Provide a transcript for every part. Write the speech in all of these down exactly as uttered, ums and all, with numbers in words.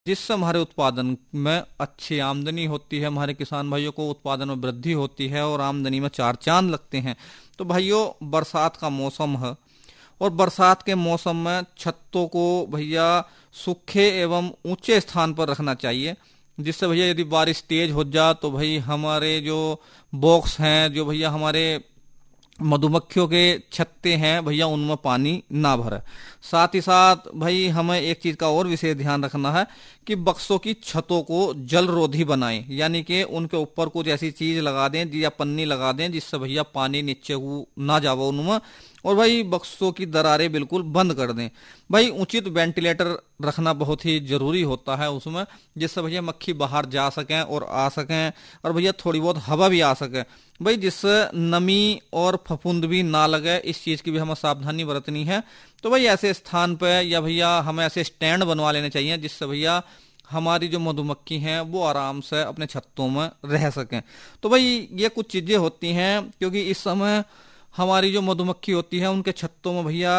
जिससे हमारे उत्पादन में अच्छी आमदनी होती है, हमारे किसान भाइयों को उत्पादन में वृद्धि होती है और आमदनी में चार चांद लगते हैं। तो भाइयों, बरसात का मौसम है और बरसात के मौसम में छत्तों को भैया सूखे एवं ऊंचे स्थान पर रखना चाहिए, जिससे भैया यदि बारिश तेज हो जाए तो भाई हमारे जो बॉक्स हैं, जो भैया हमारे मधुमक्खियों के छत्ते हैं भैया, उनमें पानी ना भरे। साथ ही साथ भाई हमें एक चीज का और विशेष ध्यान रखना है कि बक्सों की छतों को जलरोधी बनाएं, यानी कि उनके ऊपर कुछ ऐसी चीज लगा दें या पन्नी लगा दें जिससे भैया पानी नीचे ना जावे उनमें, और भाई बक्सों की दरारें बिल्कुल बंद कर दें। भाई उचित वेंटिलेटर रखना बहुत ही जरूरी होता है उसमें, जिससे भैया मक्खी बाहर जा सकें और आ सकें, और भैया थोड़ी बहुत हवा भी आ सके भाई, जिससे नमी और फफूंद भी ना लगे। इस चीज की भी हमें सावधानी बरतनी है। तो भाई ऐसे स्थान पे या भैया हमें ऐसे स्टैंड बनवा लेने चाहिए जिससे भैया हमारी जो मधुमक्खी हैं वो आराम से अपने छत्तों में रह सकें। तो भाई ये कुछ चीजें होती हैं, क्योंकि इस समय हमारी जो मधुमक्खी होती है उनके छत्तों में भैया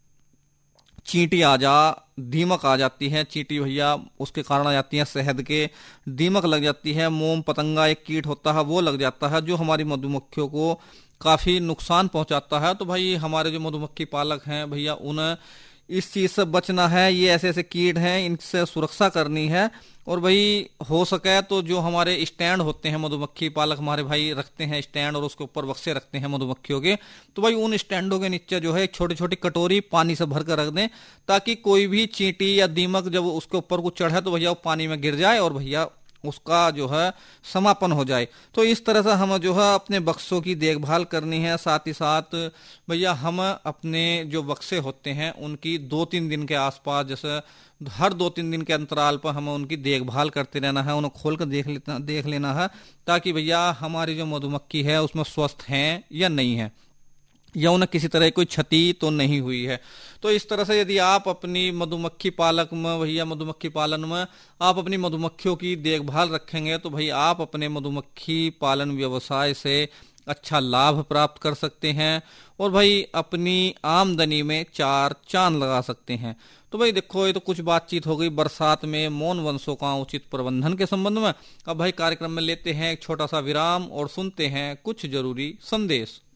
चींटी आ जा, दीमक आ जाती है। चींटी भैया उसके कारण आ जाती है शहद के, दीमक लग जाती है, मोम पतंगा एक कीट होता है वो लग जाता है, जो हमारी मधुमक्खियों को काफी नुकसान पहुंचाता है। तो भाई हमारे जो मधुमक्खी पालक हैं भैया, उन्हें इस चीज से बचना है। ये ऐसे ऐसे कीट हैं, इनसे सुरक्षा करनी है। और भाई हो सके तो जो हमारे स्टैंड होते हैं, मधुमक्खी पालक हमारे भाई रखते हैं स्टैंड और उसके ऊपर बक्से रखते हैं मधुमक्खियों के, तो भाई उन स्टैंडों के नीचे जो है एक छोटी छोटी कटोरी पानी से भर कर रख दें, ताकि कोई भी चींटी या दीमक जब उसके ऊपर कुछ चढ़े तो भैया वो पानी में गिर जाए और भैया उसका जो है समापन हो जाए। तो इस तरह से हमें जो है अपने बक्सों की देखभाल करनी है। साथ ही साथ भैया हम अपने जो बक्से होते हैं उनकी दो तीन दिन के आसपास, जैसे हर दो तीन दिन के अंतराल पर हमें उनकी देखभाल करते रहना है, उन्हें खोल कर देख लेना देख लेना है, ताकि भैया हमारी जो मधुमक्खी है उसमें स्वस्थ हैं या नहीं है, या उन्हें किसी तरह कोई क्षति तो नहीं हुई है। तो इस तरह से यदि आप अपनी मधुमक्खी पालक में भैया मधुमक्खी पालन में आप अपनी मधुमक्खियों की देखभाल रखेंगे तो भाई आप अपने मधुमक्खी पालन व्यवसाय से अच्छा लाभ प्राप्त कर सकते हैं और भाई अपनी आमदनी में चार चांद लगा सकते हैं। तो भाई देखो, ये तो कुछ बातचीत हो गई बरसात में मौन वंशों का उचित प्रबंधन के संबंध में। अब भाई कार्यक्रम में लेते हैं एक छोटा सा विराम और सुनते हैं कुछ जरूरी संदेश।